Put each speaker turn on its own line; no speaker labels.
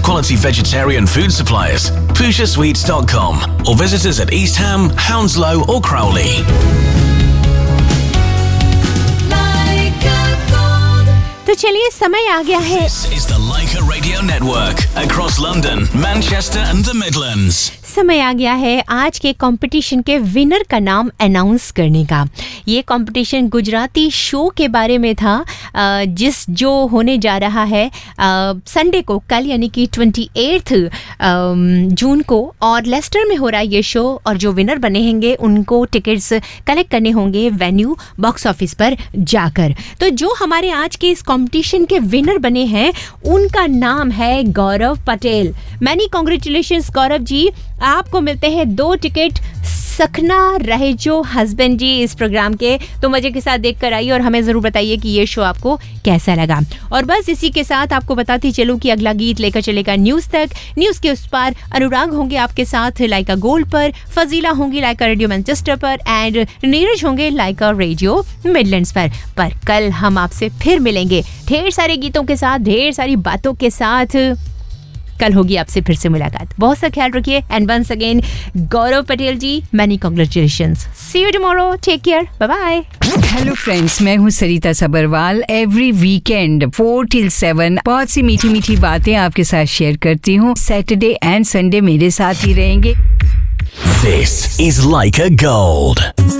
best quality vegetarian food suppliers. PushaSweets.com or visit us at East Ham, Hounslow or Crowley.
तो चलिए समय आ गया है.
This is the Leica Radio Network across London, Manchester and the Midlands.
समय आ गया है आज के कंपटीशन के विनर का नाम अनाउंस करने का. ये कंपटीशन गुजराती शो के बारे में था जो होने जा रहा है संडे को, कल यानी कि 28 जून को, और लेस्टर में हो रहा है ये शो. और जो विनर बने होंगे उनको टिकट्स कलेक्ट करने होंगे वेन्यू बॉक्स ऑफिस पर जाकर. तो जो हमारे आज के इस कंपटीशन के विनर बने हैं उनका नाम है गौरव पटेल. मैनी कॉन्ग्रेचुलेशंस गौरव जी, आपको मिलते हैं 2 टिकट सखना रहे जो हस्बैंड जी इस प्रोग्राम के. तो मजे के साथ देख कर आइए और हमें ज़रूर बताइए कि ये शो आपको कैसा लगा. और बस इसी के साथ आपको बताती चलूँ कि अगला गीत लेकर चलेगा न्यूज़ तक. न्यूज़ के उस पार अनुराग होंगे आपके साथ लाइका गोल्ड पर, फजीला होंगी लाइका रेडियो मैनचेस्टर पर, एंड नीरज होंगे लाइका रेडियो मिडलैंड्स पर कल हम आपसे फिर मिलेंगे ढेर सारे गीतों के साथ, ढेर सारी बातों के साथ. कल होगी आपसे फिर से मुलाकात. बहुत सा ख्याल रखिए. And once again Gaurav Patel ji, many congratulations. C you tomorrow. Take care. Bye bye.
Hello friends, मैं हूँ सरिता सबरवाल. एवरी वीकेंड 4 till 7 बहुत सी मीठी मीठी बातें आपके साथ शेयर करती हूँ. सैटरडे एंड संडे मेरे साथ ही रहेंगे.
This is Leica Gold.